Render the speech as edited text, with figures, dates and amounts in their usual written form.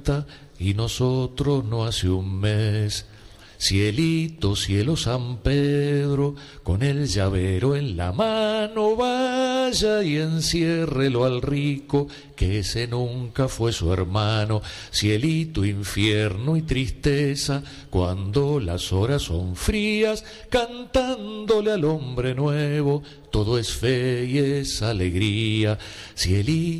cuenta y nosotros no hace un mes. Cielito, cielo San Pedro, con el llavero en la mano, vaya y enciérrelo al rico, que ese nunca fue su hermano. Cielito, infierno y tristeza, cuando las horas son frías, cantándole al hombre nuevo, todo es fe y es alegría. Cielito,